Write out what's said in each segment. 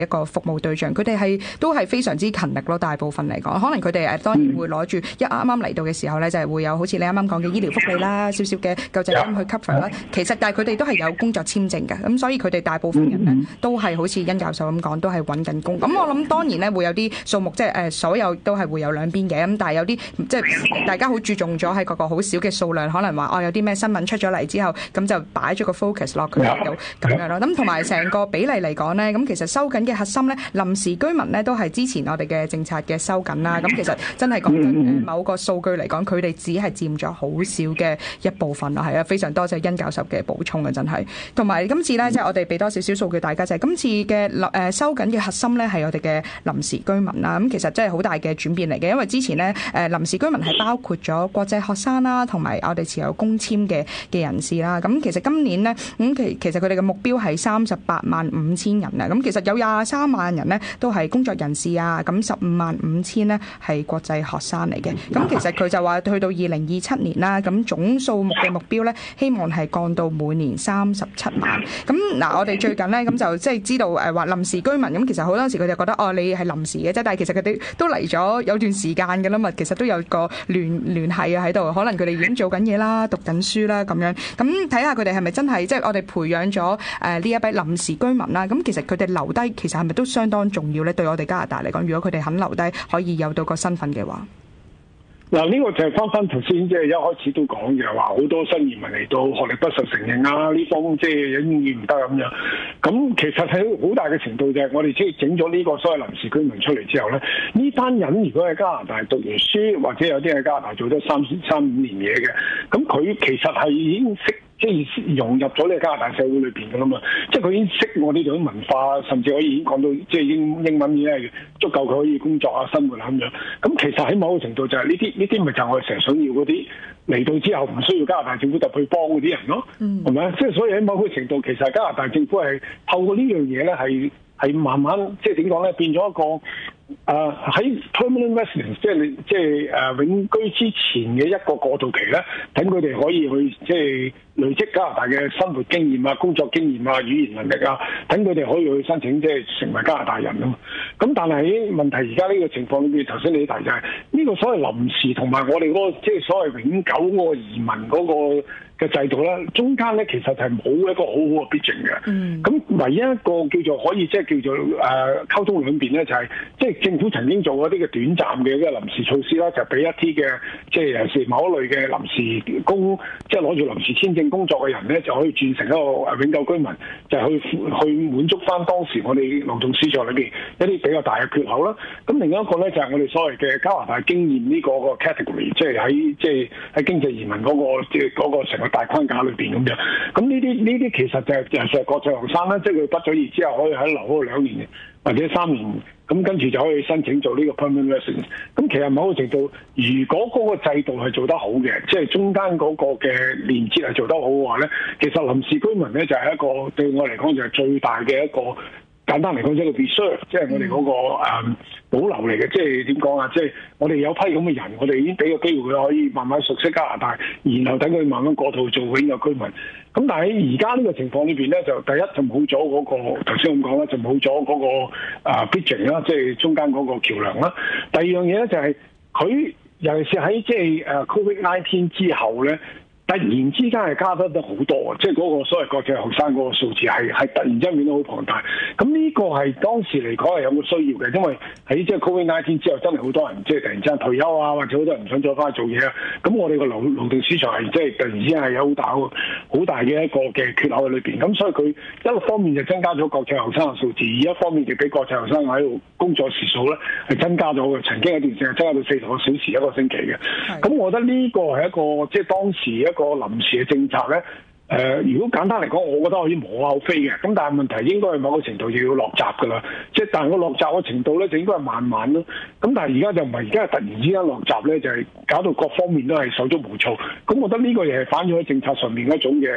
一個服務對象，佢哋都係非常之勤力咯。大部分嚟講，可能佢哋當然會攞住啱啱嚟到嘅時候咧，就係會有好似你啱啱講嘅醫療福利啦，少少嘅救濟金去 cover 啦。其實但係佢哋都係有工作簽證嘅，咁所以佢哋大部分人咧都係好似殷教授咁講，都係揾緊工。咁我諗當然咧會有啲數目，即係所有都係會有兩邊嘅。咁但係有啲即係大家好注重咗喺嗰個好少嘅數量，可能話有啲咩新聞出咗嚟之後，咁就擺咗個 focus 落佢哋度咁樣咯。咁同埋成個比例嚟講咧，咁其實收緊嘅核心咧，臨時居民咧都係之前我哋嘅政策嘅收緊啦。咁其實真係講緊某個數據嚟講，佢哋只係佔咗好少嘅一部分啦。係啊，非常多謝殷教授嘅補充啊，真係。同埋今次咧，即係我哋俾多少少數據大家，就係今次嘅收緊嘅核心咧，係我哋嘅臨時居民啦。咁其實真係好大嘅轉變嚟嘅，因為之前咧臨時居民係包括咗國際學生啦，同埋我哋持有工簽嘅人士啦。咁其實今年咧，其實佢哋嘅目標係385000人啊。咁其實有23萬人呢都係工作人士啊，咁155000呢係國際學生嚟嘅。咁其實佢就話去到2027年啦，咁總數目嘅目標呢，希望係降到每年37萬。咁嗱，我哋最近呢，咁就即係知道話臨時居民，咁其實好多時佢哋覺得你係臨時嘅啫，但係其實佢哋都嚟咗有段時間㗎啦嘛，其實都有個聯繫啊喺度，可能佢哋已經做緊嘢啦、讀緊書啦咁樣。咁睇下佢哋係咪真係即係我哋培養咗呢一批臨時居民啦？咁其實佢哋留低其實係咪都相當重要咧？對我哋加拿大嚟講，如果佢哋肯留低，可以有到個身份嘅話， 嗱，呢個就係翻頭先即係一開始都講嘅話，好多新移民嚟到學歷不受承認啊，呢方即係英語唔得咁樣。咁其實係好大嘅程度就係我哋即係整咗呢個所謂臨時居民出嚟之後咧，呢班人如果喺加拿大讀完書，或者有啲喺加拿大做咗3-5年嘢嘅，咁佢其實係已經識。即係融入咗呢個加拿大社會裏邊㗎啦嘛，即係佢已經識我呢種文化，甚至可以已經講到即係英文已經係足夠佢可以工作啊、生活啊咁樣。咁其實喺某個程度就係呢啲咪就係我哋成日想要嗰啲嚟到之後唔需要加拿大政府特去幫嗰啲人咯，係咪啊？即係所以喺某個程度其實加拿大政府係透過呢樣嘢咧係慢慢即係點講咧變咗一個。喺 permanent residence 即係永居之前嘅一個過渡期咧，等佢哋可以去即係累積加拿大嘅生活經驗啊、工作經驗啊、語言能力啊，等佢哋可以去申請即係成為加拿大人啊嘛。咁但係喺問題而家呢個情況裏邊，頭先你提就係呢個所謂臨時同埋我哋嗰個即係所謂永久嗰個移民嗰個嘅制度咧，中間咧其實係冇一個好好嘅 bridging 嘅。咁唯一一個叫做可以即係叫做溝通兩邊咧，就係即係政府曾經做一啲嘅短暫嘅一個臨時措施啦，就俾一啲嘅即係尤其是某一類嘅臨時工，即係攞住臨時簽證工作嘅人咧，就可以轉成一個永久居民，就係去滿足翻當時我哋勞動市場裏邊一啲比較大嘅缺口啦。咁另一個咧就係我哋所謂嘅加拿大經驗呢個 category， 即係喺經濟移民嗰個即係嗰個成個大框架裏邊咁樣。咁呢啲其實就係國際學生啦，即係佢畢咗業之後可以喺留嗰2年或者3年。咁跟住就可以申請做呢個 permanent residence。咁其實某個程度，如果嗰個制度係做得好嘅，即係中間嗰個嘅連接係做得好嘅話咧，其實臨時居民咧就係一個對我嚟講就係最大嘅一個。簡單嚟講，即係個 reserve，即係我哋嗰個保留嚟嘅。即係點講啊？即係我哋有批咁嘅人，我哋已經俾個機會佢可以慢慢熟悉加拿大，然後等佢慢慢過渡做永久居民。咁但係喺而家呢個情況裏邊咧，就第一就冇咗嗰個頭先咁講啦，就冇咗嗰個bridging 啦，即係中間嗰個橋梁啦。第二樣嘢咧就係佢尤其是喺即係COVID-19 之後咧。突然之間係加得好多，即係嗰個所謂國際學生嗰個數字係突然之間變得好龐大。咁呢個係當時嚟講係有個需要嘅，因為喺即係 COVID-19 之後，真係好多人即係突然之間退休啊，或者好多人唔想再翻去做嘢啊。咁我哋個勞動市場係即係突然之間係有好大嘅一個嘅缺口喺裏邊。咁所以佢一個方面就增加咗國際學生嘅數字，而一方面就俾國際學生喺度工作時數咧係增加咗嘅。曾經一段時間增加到40個小時一個星期嘅。咁我覺得呢個係一個即係當時一個臨時嘅政策咧，如果簡單嚟講，我覺得可以無可厚非嘅。咁但係問題應該係某個程度要落閘㗎啦。即係但係個落閘嘅程度咧，就應該係慢慢咯。咁但係而家就唔係，而家係突然之間落閘咧，就係搞到各方面都係手足無措。咁我覺得呢個亦係反映喺政策上面一種嘅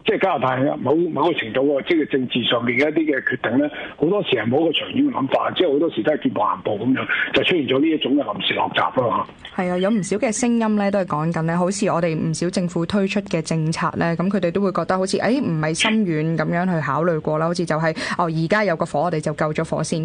即係加拿大某個程度即係政治上面嘅一啲嘅決定咧，好多時係冇一個長遠嘅諗法，即係好多時都係見步行步咁樣，就出現咗呢一種嘅臨時落閘咯嚇。 係啊，有唔少嘅聲音咧，都係講緊咧，好似我哋唔少政府推出嘅政策咧，咁佢哋都會覺得好似唔係深遠咁樣去考慮過啦，好似就係而家有個火，我哋就救咗火先。